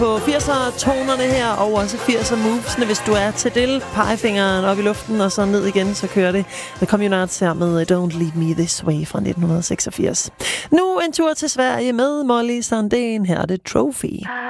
På 80'er-tonerne her, og også 80'er-movesene. Hvis du er til del, pegefingeren op i luften, og så ned igen, så kører det. The Communards her med Don't Leave Me This Way fra 1986. Nu en tur til Sverige med Molly Sandén. Her er det Trophy.